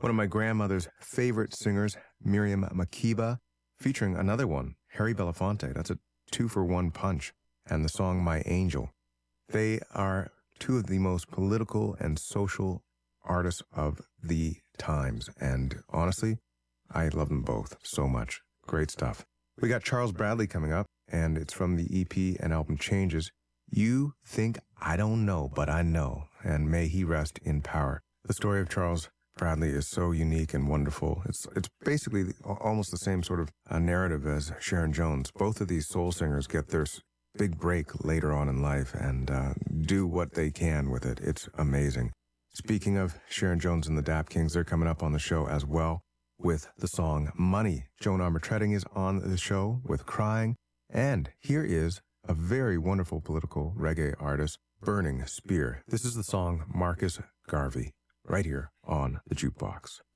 one of my grandmother's favorite singers, Miriam Makeba, featuring another one, Harry Belafonte. That's a 2-for-1 punch. And the song My Angel. They are two of the most political and social artists of the times. And honestly, I love them both so much. Great stuff. We got Charles Bradley coming up, and it's from the EP and album Changes. You Think I Don't Know, But I Know, and may he rest in power. The story of Charles Bradley is so unique and wonderful. It's basically almost the same sort of narrative as Sharon Jones. Both of these soul singers get their big break later on in life and do what they can with it. It's amazing. Speaking of Sharon Jones and the Dap Kings, they're coming up on the show as well with the song Money. Joan Armatrading is on the show with Crying. And here is a very wonderful political reggae artist, Burning Spear. This is the song Marcus Garvey, right here on the Jukebox.